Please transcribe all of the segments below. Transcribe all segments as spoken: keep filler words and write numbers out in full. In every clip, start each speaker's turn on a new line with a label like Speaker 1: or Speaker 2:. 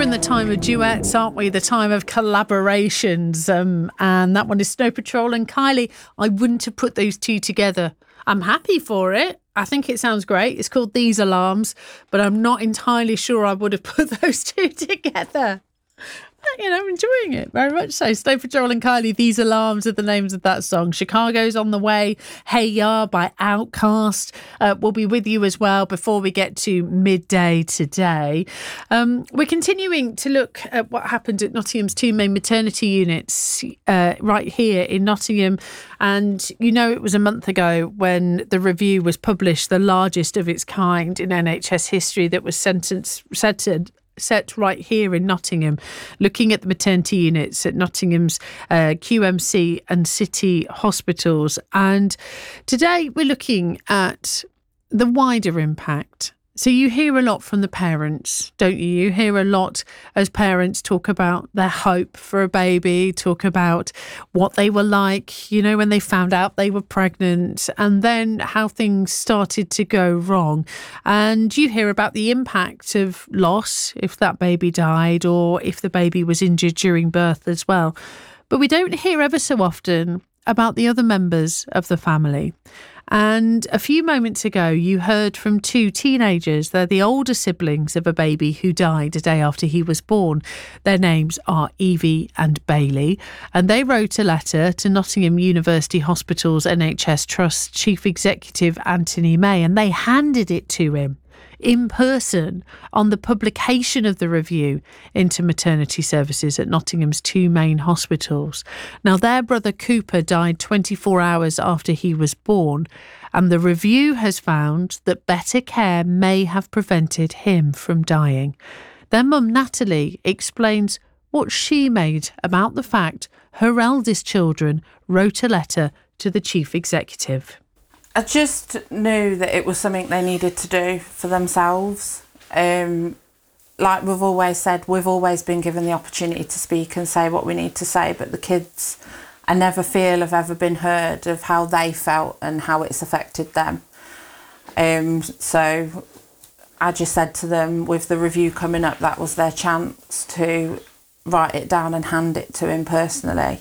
Speaker 1: We're in the time of duets, aren't we? The time of collaborations. Um, and that one is Snow Patrol and Kylie. I wouldn't have put those two together. I'm happy for it. I think it sounds great. It's called These Alarms, but I'm not entirely sure I would have put those two together. You know, I'm enjoying it very much so. Snow Patrol and Kylie, These Alarms are the names of that song. Chicago's on the way. Hey Ya by Outkast uh, will be with you as well before we get to midday today. Um, we're continuing to look at what happened at Nottingham's two main maternity units uh, right here in Nottingham. And, you know, it was a month ago when the review was published, the largest of its kind in N H S history, that was sentenced, centred set right here in Nottingham, looking at the maternity units at Nottingham's uh, Q M C and City hospitals. And today we're looking at the wider impact. So you hear a lot from the parents, don't you? You hear a lot as parents talk about their hope for a baby, talk about what they were like, you know, when they found out they were pregnant, and then how things started to go wrong. And you hear about the impact of loss if that baby died or if the baby was injured during birth as well. But we don't hear ever so often about the other members of the family. And a few moments ago, you heard from two teenagers. They're the older siblings of a baby who died a day after he was born. Their names are Evie and Bailey. And they wrote a letter to Nottingham University Hospital's N H S Trust Chief Executive Anthony May, and they handed it to him in person on the publication of the review into maternity services at Nottingham's two main hospitals. Now, their brother Cooper died twenty-four hours after he was born, and the review has found that better care may have prevented him from dying. Their mum, Natalie, explains what she made about the fact her eldest children wrote a letter to the chief executive.
Speaker 2: I just knew that it was something they needed to do for themselves. Um, like we've always said, we've always been given the opportunity to speak and say what we need to say, but the kids, I never feel have ever been heard of how they felt and how it's affected them. Um, so I just said to them, with the review coming up, that was their chance to write it down and hand it to him personally.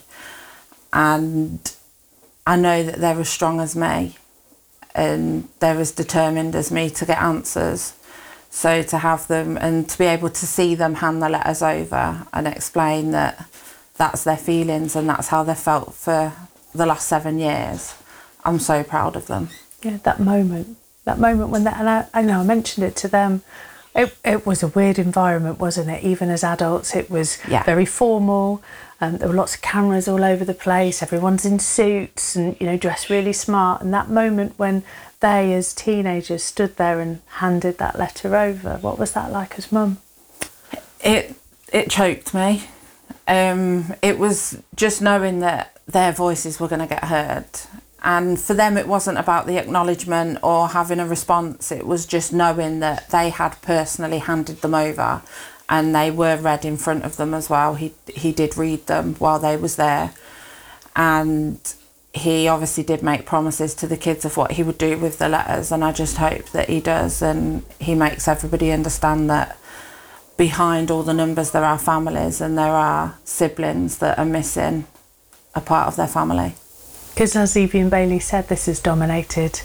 Speaker 2: And I know that they're as strong as me, and they're as determined as me to get answers. So to have them and to be able to see them hand the letters over and explain that that's their feelings and that's how they felt for the last seven years, I'm so proud of them.
Speaker 3: Yeah, that moment, that moment when that, and I, I know I mentioned it to them, it, it was a weird environment, wasn't it? Even as adults, it was yeah. very formal. Um, there were lots of cameras all over the place. Everyone's in suits and, you know, dressed really smart. And that moment when they, as teenagers, stood there and handed that letter over, what was that like as mum?
Speaker 2: It it choked me. Um, it was just knowing that their voices were going to get heard. And for them, it wasn't about the acknowledgement or having a response. It was just knowing that they had personally handed them over. And they were read in front of them as well. He he did read them while they was there. And he obviously did make promises to the kids of what he would do with the letters. And I just hope that he does. And he makes everybody understand that behind all the numbers, there are families and there are siblings that are missing a part of their family.
Speaker 3: Because as Evie and Bailey said, this has dominated